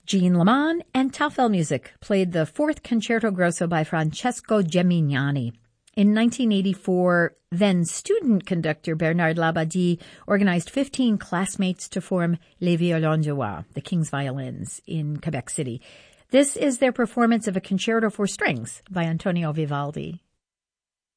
Jean Leman and Taufel Music played the Fourth Concerto Grosso by Francesco Gemignani. In 1984, then student conductor Bernard Labadie organized 15 classmates to form Les Violons du Roi, the King's Violins, in Quebec City. This is their performance of a concerto for strings by Antonio Vivaldi.